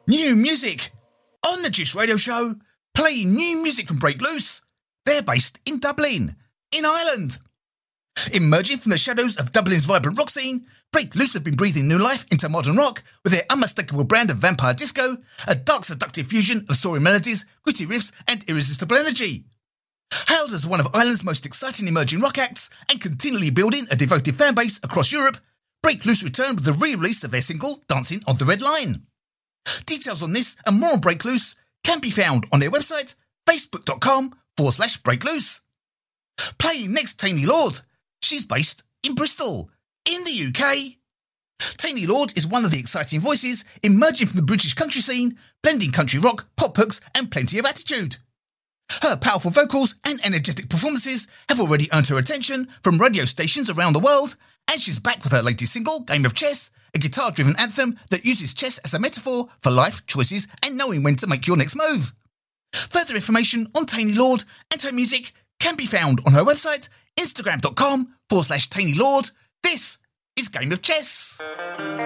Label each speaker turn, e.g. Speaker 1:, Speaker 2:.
Speaker 1: New music on the Gist Radio Show, playing new music from Break Loose. They're based in Dublin, in Ireland. Emerging from the shadows of Dublin's vibrant rock scene, Break Loose have been breathing new life into modern rock with their unmistakable brand of vampire disco, a dark seductive fusion of soaring melodies, gritty riffs and irresistible energy. Hailed as one of Ireland's most exciting emerging rock acts and continually building a devoted fan base across Europe, Break Loose returned with the re-release of their single Dancing on the Red Line. Details on this and more on Break Loose can be found on their website, facebook.com/Break Loose. Playing next, Tainee Lord. She's based in Bristol, in the UK. Tainee Lord is one of the exciting voices emerging from the British country scene, blending country rock, pop hooks and plenty of attitude. Her powerful vocals and energetic performances have already earned her attention from radio stations around the world, and she's back with her latest single, Game of Chess, a guitar-driven anthem that uses chess as a metaphor for life, choices and knowing when to make your next move. Further information on Tainee Lord and her music can be found on her website, instagram.com/Tainee Lord. This is Game of Chess.